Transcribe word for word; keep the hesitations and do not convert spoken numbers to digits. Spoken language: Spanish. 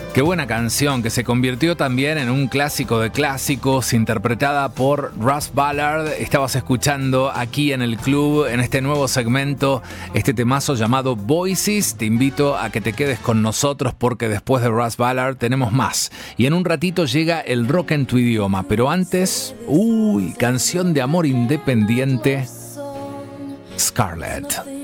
Qué buena canción, que se convirtió también en un clásico de clásicos, interpretada por Russ Ballard. Estabas escuchando aquí en el club, en este nuevo segmento, este temazo llamado Voices. Te invito a que te quedes con nosotros porque después de Russ Ballard tenemos más. Y en un ratito llega el rock en tu idioma, pero antes, uy, canción de amor independiente, Scarlett.